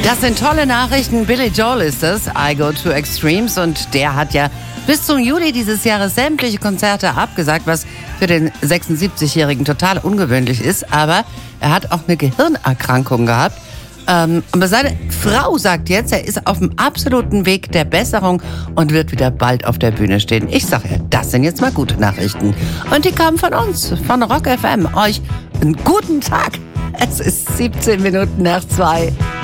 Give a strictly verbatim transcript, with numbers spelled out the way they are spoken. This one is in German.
Das sind tolle Nachrichten. Billy Joel ist es, I Go to Extremes. Und der hat ja bis zum Juli dieses Jahres sämtliche Konzerte abgesagt, was für den sechsundsiebzigjährigen total ungewöhnlich ist. Aber er hat auch eine Gehirnerkrankung gehabt. Ähm, aber seine Frau sagt jetzt, er ist auf dem absoluten Weg der Besserung und wird wieder bald auf der Bühne stehen. Ich sage ja, das sind jetzt mal gute Nachrichten. Und die kamen von uns, von Rock F M. Euch einen guten Tag. Es ist siebzehn Minuten nach zwei.